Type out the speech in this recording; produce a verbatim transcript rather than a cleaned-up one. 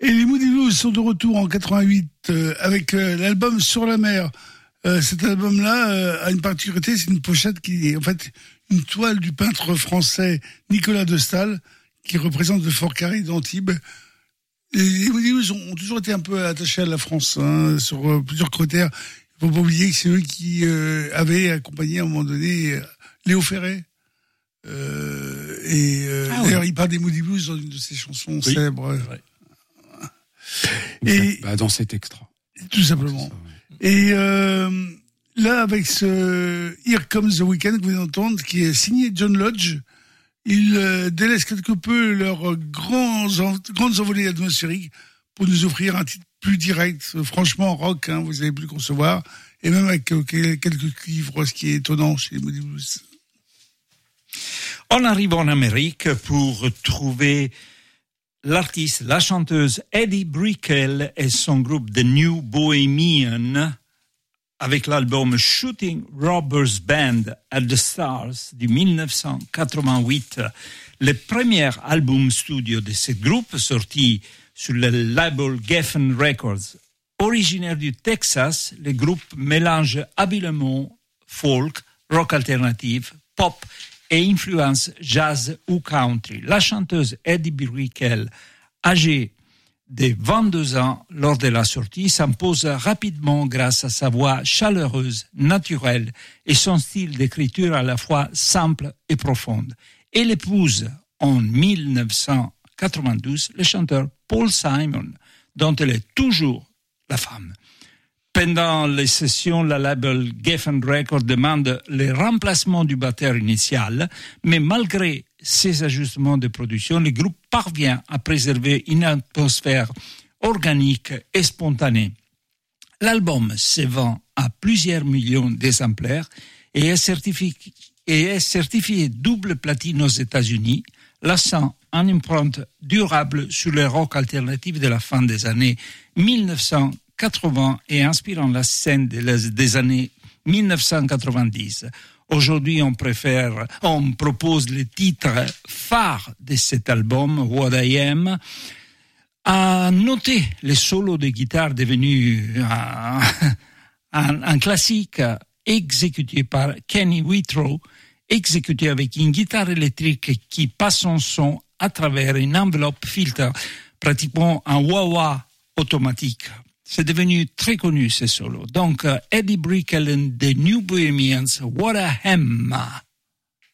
Et les Moody Blues sont de retour en quatre-vingt-huit euh, avec euh, l'album Sur la mer. Euh, cet album-là euh, a une particularité, c'est une pochette qui est en fait une toile du peintre français Nicolas de Staël, qui représente le Fort Carré d'Antibes. Les Moody Blues ont, ont toujours été un peu attachés à la France, hein, sur euh, plusieurs critères. Il ne faut pas oublier que c'est eux qui euh, avaient accompagné à un moment donné euh, Léo Ferré. Euh, et euh, ah, d'ailleurs, oui. il parle des Moody Blues dans une de ses chansons oui, célèbres. Et bah, dans cet extra. Tout simplement. Ça, oui. Et euh, là, avec ce Here Comes the Weekend que vous venez d'entendre, qui est signé John Lodge, ils euh, délaissent quelque peu leurs grands, grandes envolées atmosphériques pour nous offrir un titre plus direct, franchement rock, hein, vous avez pu le concevoir, et même avec euh, quelques cuivres, ce qui est étonnant chez les Moody Blues. On arrive en Amérique pour trouver l'artiste, la chanteuse Eddie Brickell et son groupe The New Bohemian avec l'album Shooting Robbers Band at the Stars de dix-neuf cent quatre-vingt-huit. Le premier album studio de ce groupe sorti sur le label Geffen Records. Originaire du Texas, le groupe mélange habilement folk, rock alternatif, pop et influence jazz ou country. La chanteuse Eddie Brickell, âgée de vingt-deux ans lors de la sortie, s'impose rapidement grâce à sa voix chaleureuse, naturelle et son style d'écriture à la fois simple et profonde. Elle épouse en dix-neuf cent quatre-vingt-douze le chanteur Paul Simon, dont elle est toujours la femme. Pendant les sessions, le label Geffen Records demande le remplacement du batteur initial, mais malgré ces ajustements de production, le groupe parvient à préserver une atmosphère organique et spontanée. L'album se vend à plusieurs millions d'exemplaires et est certifié, et est certifié double platine aux États-Unis, laissant une empreinte durable sur le rock alternatif de la fin des années dix-neuf cent quatre-vingts et inspirant la scène des années dix-neuf cent quatre-vingt-dix. Aujourd'hui, on préfère, on propose le titre phare de cet album, What I Am. À noter les solos de guitare devenus un, un, un classique exécuté par Kenny Withrow, exécuté avec une guitare électrique qui passe son son à travers une enveloppe filtre, pratiquement un wah-wah automatique. C'est devenu très connu, ces solos. Donc, Eddie Brickell and the New Bohemians, What a Hem!